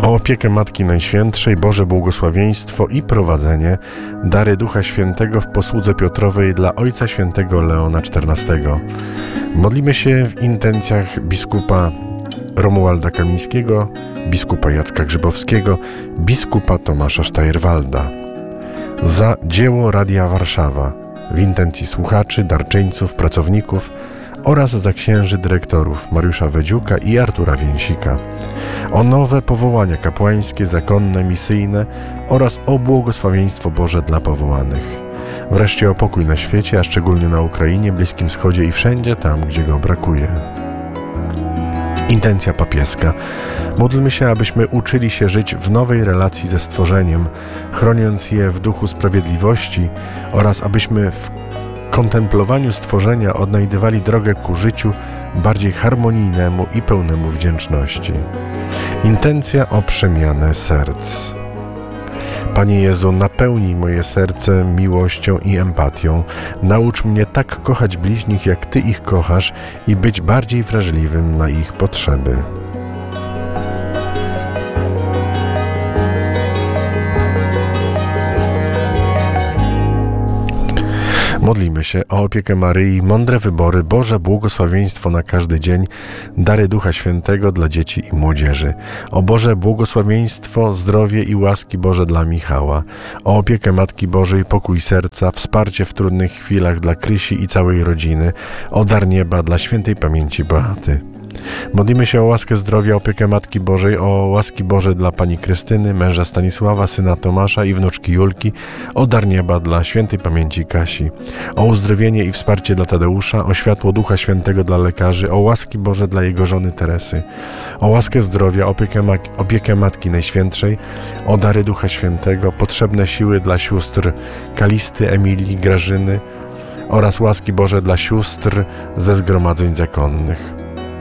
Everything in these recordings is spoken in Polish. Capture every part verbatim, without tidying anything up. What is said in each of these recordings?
O opiekę Matki Najświętszej, Boże błogosławieństwo i prowadzenie, dary Ducha Świętego w posłudze Piotrowej dla Ojca Świętego Leona czternastego. Modlimy się w intencjach biskupa Romualda Kamińskiego, biskupa Jacka Grzybowskiego, biskupa Tomasza Sztajerwalda. Za dzieło Radia Warszawa, w intencji słuchaczy, darczyńców, pracowników oraz za księży dyrektorów Mariusza Wedziuka i Artura Więsika. O nowe powołania kapłańskie, zakonne, misyjne oraz o błogosławieństwo Boże dla powołanych. Wreszcie o pokój na świecie, a szczególnie na Ukrainie, Bliskim Wschodzie i wszędzie tam, gdzie go brakuje. Intencja papieska. Módlmy się, abyśmy uczyli się żyć w nowej relacji ze stworzeniem, chroniąc je w duchu sprawiedliwości, oraz abyśmy w kontemplowaniu stworzenia odnajdywali drogę ku życiu bardziej harmonijnemu i pełnemu wdzięczności. Intencja o przemianę serc. Panie Jezu, napełnij moje serce miłością i empatią. Naucz mnie tak kochać bliźnich, jak Ty ich kochasz, i być bardziej wrażliwym na ich potrzeby. Modlimy się o opiekę Maryi, mądre wybory, Boże błogosławieństwo na każdy dzień, dary Ducha Świętego dla dzieci i młodzieży. O Boże błogosławieństwo, zdrowie i łaski Boże dla Michała. O opiekę Matki Bożej, pokój serca, wsparcie w trudnych chwilach dla Krysi i całej rodziny. O dar nieba dla świętej pamięci Beaty. Modlimy się o łaskę zdrowia, opiekę Matki Bożej, o łaski Boże dla pani Krystyny, męża Stanisława, syna Tomasza i wnuczki Julki, o dar nieba dla świętej pamięci Kasi, o uzdrowienie i wsparcie dla Tadeusza, o światło Ducha Świętego dla lekarzy, o łaski Boże dla jego żony Teresy, o łaskę zdrowia, opiekę, opiekę Matki Najświętszej, o dary Ducha Świętego, potrzebne siły dla sióstr Kalisty, Emilii, Grażyny oraz łaski Boże dla sióstr ze zgromadzeń zakonnych.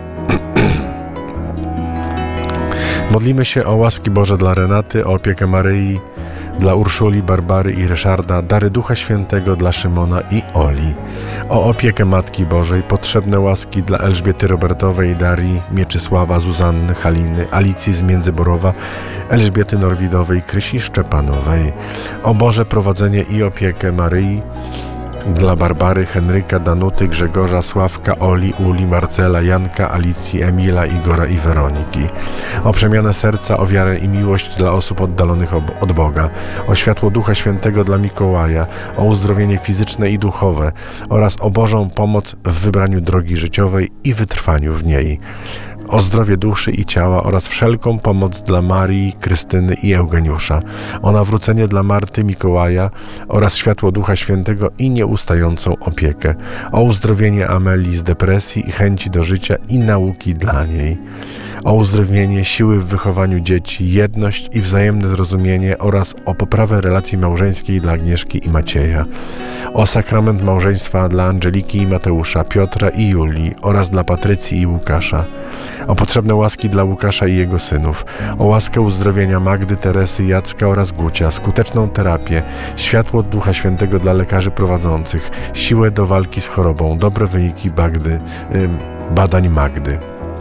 Modlimy się o łaski Boże dla Renaty, o opiekę Maryi, dla Urszuli, Barbary i Ryszarda, dary Ducha Świętego dla Szymona i Oli, o opiekę Matki Bożej, potrzebne łaski dla Elżbiety Robertowej, Darii, Mieczysława, Zuzanny, Haliny, Alicji z Międzyborowa, Elżbiety Norwidowej, Krysi Szczepanowej, o Boże prowadzenie i opiekę Maryi, dla Barbary, Henryka, Danuty, Grzegorza, Sławka, Oli, Uli, Marcela, Janka, Alicji, Emila, Igora i Weroniki. O przemianę serca, o wiarę i miłość dla osób oddalonych od Boga. O światło Ducha Świętego dla Mikołaja. O uzdrowienie fizyczne i duchowe. Oraz o Bożą pomoc w wybraniu drogi życiowej i wytrwaniu w niej. O zdrowie duszy i ciała oraz wszelką pomoc dla Marii, Krystyny i Eugeniusza, o nawrócenie dla Marty, Mikołaja oraz światło Ducha Świętego i nieustającą opiekę, o uzdrowienie Amelii z depresji i chęci do życia i nauki dla niej, o uzdrowienie siły w wychowaniu dzieci, jedność i wzajemne zrozumienie oraz o poprawę relacji małżeńskiej dla Agnieszki i Macieja, o sakrament małżeństwa dla Angeliki i Mateusza, Piotra i Julii oraz dla Patrycji i Łukasza, o potrzebne łaski dla Łukasza i jego synów, o łaskę uzdrowienia Magdy, Teresy, Jacka oraz Gucia, skuteczną terapię, światło Ducha Świętego dla lekarzy prowadzących, siłę do walki z chorobą, dobre wyniki Bagdy, yy, badań Magdy,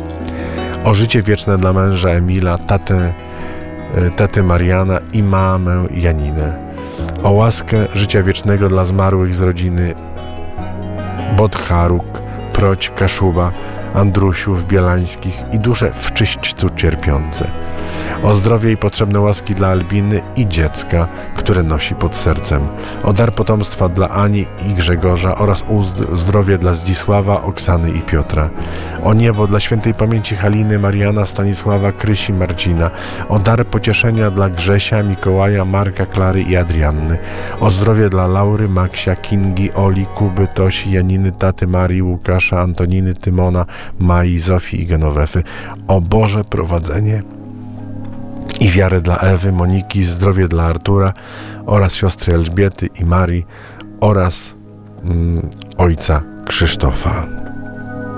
o życie wieczne dla męża Emila, tatę, yy, tety Mariana i mamę Janinę, o łaskę życia wiecznego dla zmarłych z rodziny Bodharuk, Proć, Kaszuba, Andrusiów, Bielańskich i dusze w czyśćcu cierpiące. O zdrowie i potrzebne łaski dla Albiny i dziecka, które nosi pod sercem. O dar potomstwa dla Ani i Grzegorza oraz o zdrowie dla Zdzisława, Oksany i Piotra. O niebo dla świętej pamięci Haliny, Mariana, Stanisława, Krysi, Marcina. O dar pocieszenia dla Grzesia, Mikołaja, Marka, Klary i Adrianny. O zdrowie dla Laury, Maksia, Kingi, Oli, Kuby, Tosi, Janiny, taty Marii, Łukasza, Antoniny, Tymona, Mai, Zofii i Genowefy. O Boże prowadzenie i wiarę dla Ewy, Moniki, zdrowie dla Artura oraz siostry Elżbiety i Marii oraz mm, ojca Krzysztofa.